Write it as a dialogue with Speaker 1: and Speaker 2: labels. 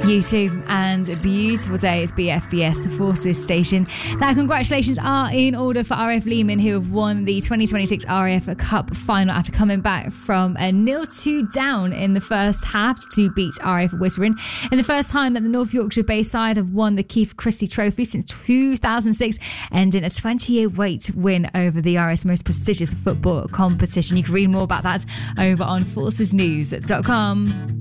Speaker 1: You too, and a beautiful day. It's BFBS, the Forces station. Now, congratulations are in order for RF Lehman, who have won the 2026 RF Cup final after coming back from a 0-2 down in the first half to beat RF Wittering. In the first time that the North Yorkshire-based side have won the Keith Christie Trophy since 2006, ending a 28-weight win over the RS most prestigious football competition. You can read more about that over on forcesnews.com.